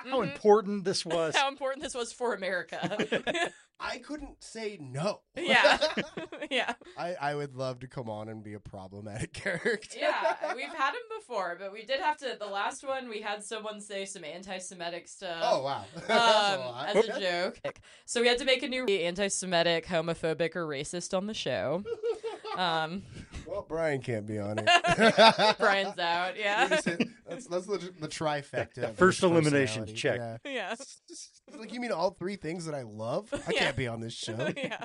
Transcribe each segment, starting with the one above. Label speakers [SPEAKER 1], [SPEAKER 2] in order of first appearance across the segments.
[SPEAKER 1] how important this was.
[SPEAKER 2] How important this was for America.
[SPEAKER 3] I couldn't say no.
[SPEAKER 2] Yeah. Yeah.
[SPEAKER 3] I would love to come on and be a problematic character.
[SPEAKER 2] Yeah, we've had him before, but we did have to. The last one, we had someone say some anti-Semitic stuff.
[SPEAKER 3] Oh, wow. That's a lot.
[SPEAKER 2] As a joke. So we had to make a new anti-Semitic, homophobic, or racist on the show.
[SPEAKER 3] Well, Brian can't be on it.
[SPEAKER 2] Brian's out. Yeah.
[SPEAKER 3] That's the trifecta. of
[SPEAKER 1] First
[SPEAKER 3] his
[SPEAKER 1] elimination
[SPEAKER 3] personality.
[SPEAKER 1] check.
[SPEAKER 3] Yeah.
[SPEAKER 2] Yeah.
[SPEAKER 3] Like, you mean all three things that I love? I
[SPEAKER 2] Yeah.
[SPEAKER 3] can't be on this show.
[SPEAKER 2] Yeah.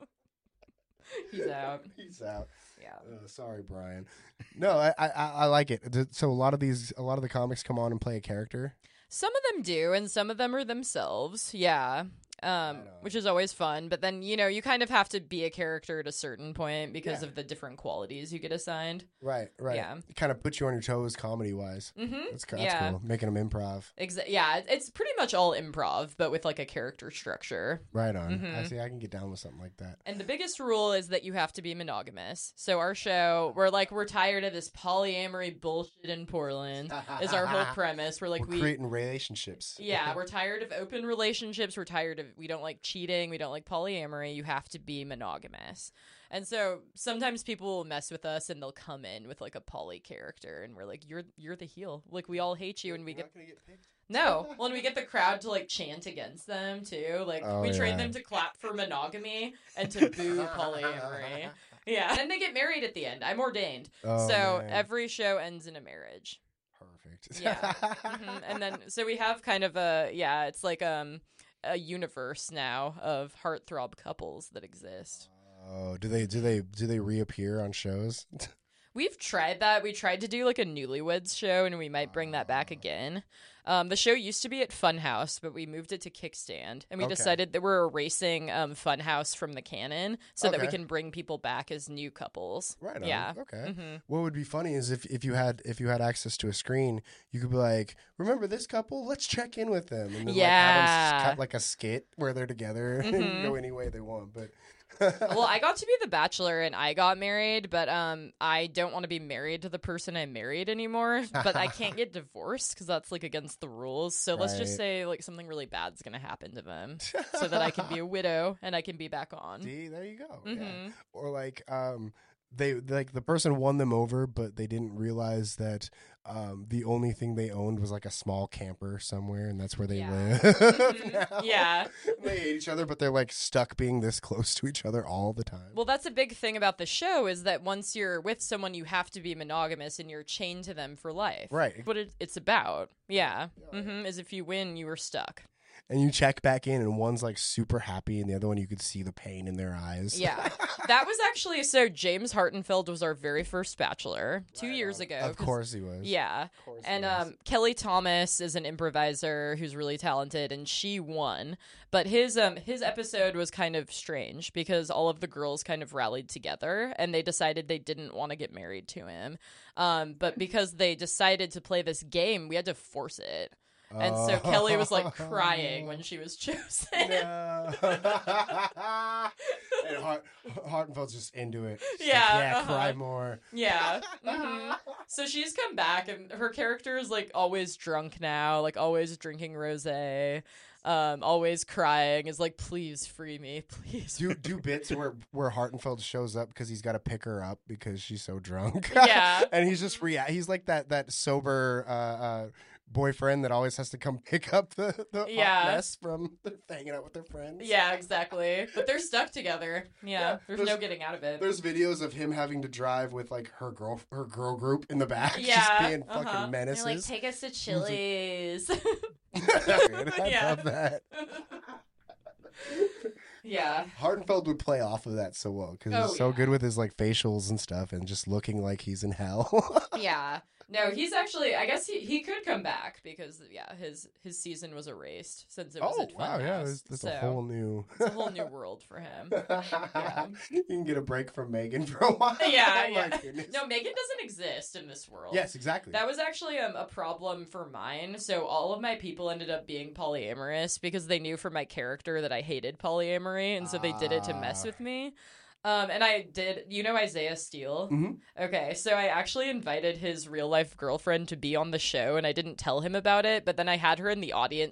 [SPEAKER 2] He's out.
[SPEAKER 3] He's out.
[SPEAKER 2] Yeah.
[SPEAKER 3] Sorry, Brian. No, I like it. So a lot of the comics come on and play a character.
[SPEAKER 2] Some of them do, and some of them are themselves. Yeah. Which is always fun. But then, you kind of have to be a character at a certain point because of the different qualities you get assigned.
[SPEAKER 3] Right.
[SPEAKER 2] Yeah.
[SPEAKER 3] It kind of puts you on your toes comedy-wise.
[SPEAKER 2] Mm-hmm.
[SPEAKER 3] That's cool. Making them improv.
[SPEAKER 2] Yeah, it's pretty much all improv, but with like a character structure.
[SPEAKER 3] Right on.
[SPEAKER 2] Mm-hmm.
[SPEAKER 3] I see. I can get down with something like that.
[SPEAKER 2] And the biggest rule is that you have to be monogamous. So our show, we're tired of this polyamory bullshit in Portland. Is our whole premise. We're
[SPEAKER 3] creating relationships.
[SPEAKER 2] Yeah, we're tired of open relationships. We're tired of, we don't like cheating. We don't like polyamory. You have to be monogamous. And so sometimes people will mess with us and they'll come in with like a poly character and we're like, you're the heel. Like, we all hate you, and we
[SPEAKER 3] You're not gonna get picked?
[SPEAKER 2] No. Well, and we get the crowd to like chant against them too. Like, we train them to clap for monogamy and to boo polyamory. Yeah. And they get married at the end. I'm ordained.
[SPEAKER 3] Oh,
[SPEAKER 2] so
[SPEAKER 3] man.
[SPEAKER 2] every show ends in a marriage.
[SPEAKER 3] Perfect.
[SPEAKER 2] Yeah. Mm-hmm. And then so we have kind of it's like a universe now of heartthrob couples that exist.
[SPEAKER 3] Oh, do they reappear on shows?
[SPEAKER 2] We've tried that. We tried to do like a Newlyweds show, and we might bring that back again. The show used to be at Funhouse, but we moved it to Kickstand, and we decided that we're erasing Funhouse from the canon so that we can bring people back as new couples.
[SPEAKER 3] Right on.
[SPEAKER 2] Yeah.
[SPEAKER 3] Okay.
[SPEAKER 2] Mm-hmm.
[SPEAKER 3] What would be funny is if you had access to a screen, you could be like, remember this couple? Let's check in with them. And then have them cut like a skit where they're together and go any way they want. But
[SPEAKER 2] well, I got to be the Bachelor and I got married, but I don't want to be married to the person I married anymore. But I can't get divorced because that's like against the rules. So let's just say like something really bad's gonna happen to them, so that I can be a widow and I can be back on.
[SPEAKER 3] See, there you go.
[SPEAKER 2] Mm-hmm.
[SPEAKER 3] Yeah. Or like they like the person won them over, but they didn't realize that the only thing they owned was like a small camper somewhere, and that's where they live.
[SPEAKER 2] Mm-hmm. Yeah.
[SPEAKER 3] They hate each other, but they're like stuck being this close to each other all the time.
[SPEAKER 2] Well, that's a big thing about the show is that once you're with someone, you have to be monogamous and you're chained to them for life.
[SPEAKER 3] Right.
[SPEAKER 2] What it's about. Yeah. Mm-hmm. Is if you win, you were stuck.
[SPEAKER 3] And you check back in, and one's like super happy, and the other one you could see the pain in their eyes.
[SPEAKER 2] Yeah. That was actually, so James Hartenfeld was our very first Bachelor 2 years ago.
[SPEAKER 3] Of course he was.
[SPEAKER 2] Yeah. And Kelly Thomas is an improviser who's really talented, and she won. But his episode was kind of strange because all of the girls kind of rallied together, and they decided they didn't want to get married to him. But because they decided to play this game, we had to force it. And so Kelly was like crying when she was chosen.
[SPEAKER 3] No. And Hartenfeld's just into it. She's
[SPEAKER 2] Yeah,
[SPEAKER 3] like, cry more.
[SPEAKER 2] Yeah. Mm-hmm. So she's come back, and her character is like always drunk now, like always drinking rosé, always crying. Is like, please free me, please.
[SPEAKER 3] Do bits where Hartenfeld shows up because he's got to pick her up because she's so drunk.
[SPEAKER 2] Yeah.
[SPEAKER 3] And he's just he's like that sober boyfriend that always has to come pick up the hot mess from hanging out with their friends.
[SPEAKER 2] Yeah, exactly. But they're stuck together. Yeah. There's no getting out of it.
[SPEAKER 3] There's videos of him having to drive with like her girl group in the back,
[SPEAKER 2] Yeah.
[SPEAKER 3] just being fucking menaces.
[SPEAKER 2] They're like, take us to Chili's.
[SPEAKER 3] I love that.
[SPEAKER 2] Yeah.
[SPEAKER 3] Hartenfeld would play off of that so well because he's so good with his like facials and stuff and just looking like he's in hell.
[SPEAKER 2] Yeah. No, he's actually, I guess he could come back because, his season was erased since it was at Funhouse.
[SPEAKER 3] Wow, yeah, that's a whole new...
[SPEAKER 2] It's a whole new world for him. Yeah.
[SPEAKER 3] You can get a break from Megan for a while.
[SPEAKER 2] Yeah,
[SPEAKER 3] Oh,
[SPEAKER 2] yeah.
[SPEAKER 3] my goodness.
[SPEAKER 2] No, Megan doesn't exist in this world.
[SPEAKER 3] Yes, exactly.
[SPEAKER 2] That was actually a problem for mine. So all of my people ended up being polyamorous because they knew from my character that I hated polyamory, and so they did it to mess with me. And I did, Isaiah Steele?
[SPEAKER 3] Mm-hmm.
[SPEAKER 2] Okay, so I actually invited his real-life girlfriend to be on the show, and I didn't tell him about it, but then I had her in the audience